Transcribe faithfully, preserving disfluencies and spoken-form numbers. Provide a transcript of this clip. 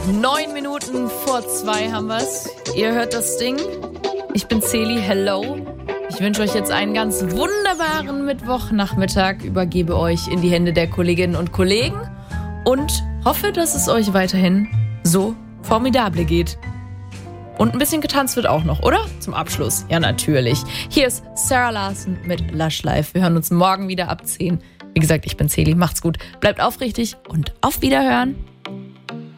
Neun Minuten vor zwei haben wir's. Ihr hört das Ding. Ich bin Celi, hello. Ich wünsche euch jetzt einen ganz wunderbaren Mittwochnachmittag. Übergebe euch in die Hände der Kolleginnen und Kollegen und hoffe, dass es euch weiterhin so formidable geht. Und ein bisschen getanzt wird auch noch, oder? Zum Abschluss. Ja, natürlich. Hier ist Sarah Larson mit Lush Life. Wir hören uns morgen wieder ab zehn. Wie gesagt, ich bin Celi. Macht's gut. Bleibt aufrichtig und auf Wiederhören.